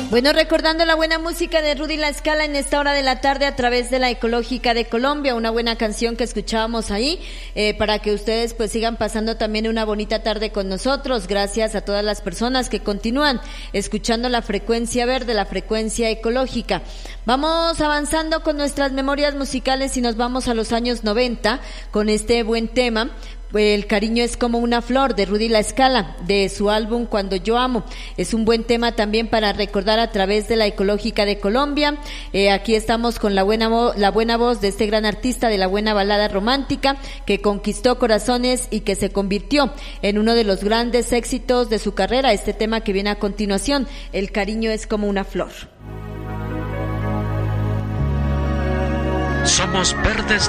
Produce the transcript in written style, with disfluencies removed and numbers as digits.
Bueno, recordando la buena música de Rudy La Scala en esta hora de la tarde a través de la Ecológica de Colombia, una buena canción que escuchábamos ahí, para que ustedes pues sigan pasando también una bonita tarde con nosotros. Gracias a todas las personas que continúan escuchando la frecuencia verde, la frecuencia ecológica. Vamos avanzando con nuestras memorias musicales y nos vamos a los años 90 con este buen tema. El cariño es como una flor, de Rudy La Scala, de su álbum Cuando yo amo. Es un buen tema también para recordar a través de la Ecológica de Colombia. Aquí estamos con la buena voz de este gran artista de la buena balada romántica que conquistó corazones y que se convirtió en uno de los grandes éxitos de su carrera. Este tema que viene a continuación, El cariño es como una flor. Somos verdes